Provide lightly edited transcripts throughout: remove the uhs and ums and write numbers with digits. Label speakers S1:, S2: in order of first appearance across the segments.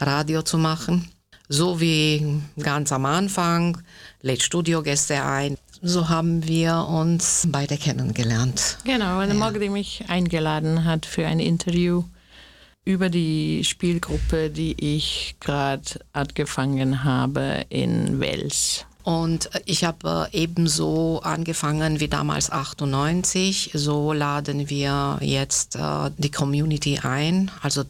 S1: Radio zu machen. So wie ganz am Anfang, lädt Studiogäste ein. So haben wir uns beide kennengelernt.
S2: Genau, weil Magdi mich eingeladen hat für ein Interview über die Spielgruppe, die ich gerade angefangen habe in Wels.
S1: Und ich habe ebenso angefangen wie damals 98. So laden wir jetzt die Community ein, also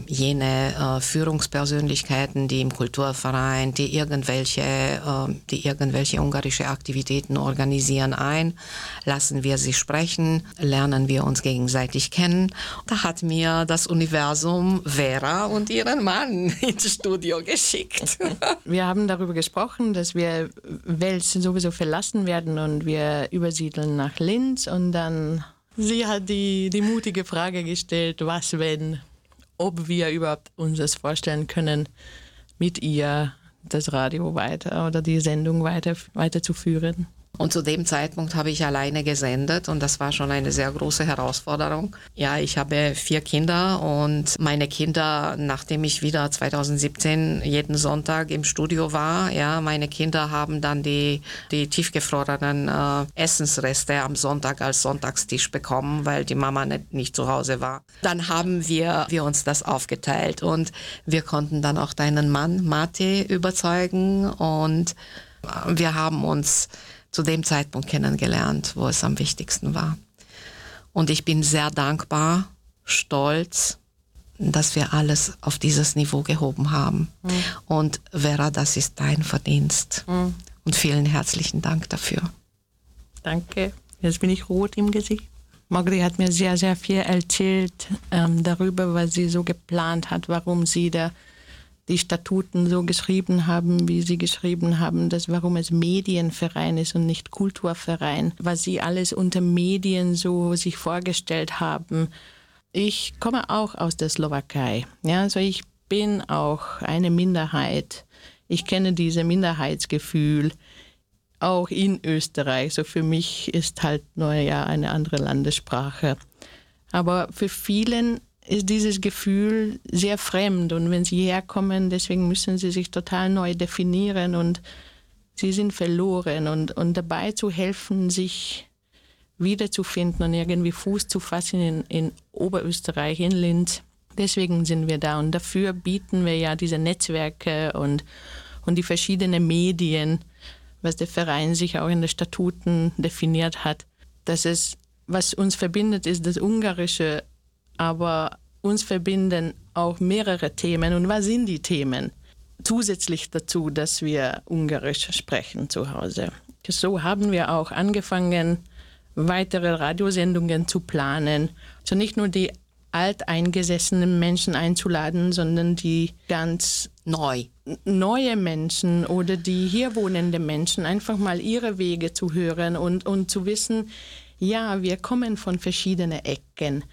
S1: jene Führungspersönlichkeiten, die im Kulturverein, die irgendwelche ungarische Aktivitäten organisieren, ein. Lassen wir sie sprechen, lernen wir uns gegenseitig kennen. Da hat mir das Universum Vera und ihren Mann ins Studio geschickt.
S2: Wir haben darüber gesprochen, dass wir Wels sowieso verlassen werden und wir übersiedeln nach Linz. Und dann, sie hat die mutige Frage gestellt, was wenn, ob wir überhaupt uns das vorstellen können, mit ihr das Radio weiter oder die Sendung weiterzuführen.
S1: Und zu dem Zeitpunkt habe ich alleine gesendet und das war schon eine sehr große Herausforderung. Ja, ich habe 4 Kinder und meine Kinder, nachdem ich wieder 2017 jeden Sonntag im Studio war, ja, meine Kinder haben dann die tiefgefrorenen Essensreste am Sonntag als Sonntagstisch bekommen, weil die Mama nicht zu Hause war. Dann haben wir uns das aufgeteilt und wir konnten dann auch deinen Mann Mate überzeugen und wir haben uns zu dem Zeitpunkt kennengelernt, wo es am wichtigsten war. Und ich bin sehr dankbar, stolz, dass wir alles auf dieses Niveau gehoben haben. Und Vera, das ist dein Verdienst. Und vielen herzlichen Dank dafür.
S2: Danke. Jetzt bin ich rot im Gesicht. Magdi hat mir sehr, sehr viel erzählt darüber, was sie so geplant hat, warum sie die Statuten so geschrieben haben, wie sie geschrieben haben, warum es Medienverein ist und nicht Kulturverein, was sie alles unter Medien so sich vorgestellt haben. Ich komme auch aus der Slowakei. Ja, also ich bin auch eine Minderheit. Ich kenne dieses Minderheitsgefühl auch in Österreich. So für mich ist halt nur eine andere Landessprache. Aber für vielen ist dieses Gefühl sehr fremd und wenn sie herkommen, deswegen müssen sie sich total neu definieren und sie sind verloren und dabei zu helfen, sich wiederzufinden und irgendwie Fuß zu fassen in Oberösterreich, in Linz. Deswegen sind wir da und dafür bieten wir ja diese Netzwerke und die verschiedenen Medien, was der Verein sich auch in den Statuten definiert hat. Was uns verbindet, ist das Ungarische, aber uns verbinden auch mehrere Themen. Und was sind die Themen? Zusätzlich dazu, dass wir Ungarisch sprechen zu Hause. So haben wir auch angefangen, weitere Radiosendungen zu planen. Also nicht nur die alteingesessenen Menschen einzuladen, sondern die ganz neue Menschen oder die hier wohnenden Menschen, einfach mal ihre Wege zu hören und zu wissen, ja, wir kommen von verschiedenen Ecken.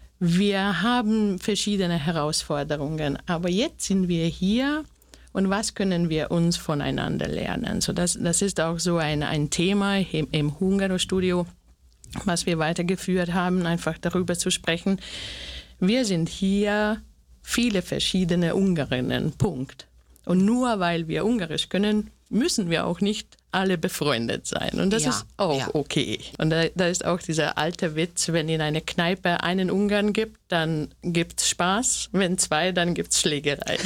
S2: Wir haben verschiedene Herausforderungen, aber jetzt sind wir hier und was können wir uns voneinander lernen? So das ist auch so ein Thema im Hungaro-Studio, was wir weitergeführt haben, einfach darüber zu sprechen. Wir sind hier viele verschiedene Ungarinnen, Punkt. Und nur weil wir Ungarisch können, müssen wir auch nicht alle befreundet sein. Und das ist auch okay. Und da ist auch dieser alte Witz, wenn in einer Kneipe einen Ungarn gibt, dann gibt's Spaß. Wenn 2, dann gibt's Schlägerei.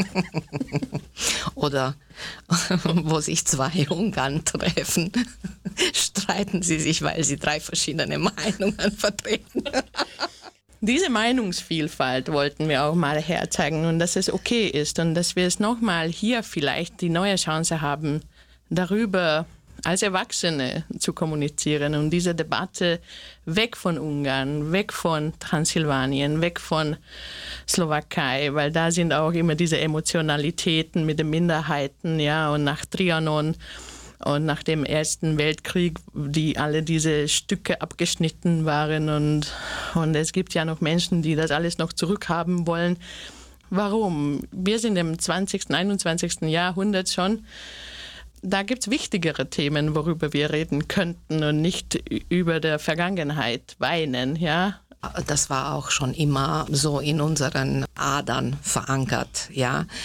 S1: Oder wo sich 2 Ungarn treffen, streiten sie sich, weil sie 3 verschiedene Meinungen vertreten.
S2: Diese Meinungsvielfalt wollten wir auch mal herzeigen und dass es okay ist und dass wir es nochmal hier vielleicht die neue Chance haben, darüber als Erwachsene zu kommunizieren und diese Debatte weg von Ungarn, weg von Transsilvanien, weg von Slowakei, weil da sind auch immer diese Emotionalitäten mit den Minderheiten, ja, und nach Trianon und nach dem Ersten Weltkrieg, die alle diese Stücke abgeschnitten waren und es gibt ja noch Menschen, die das alles noch zurückhaben wollen. Warum? Wir sind im 20., 21. Jahrhundert schon. Da gibt es wichtigere Themen, worüber wir reden könnten und nicht über der Vergangenheit weinen, ja.
S1: Das war auch schon immer so in unseren Adern verankert, ja.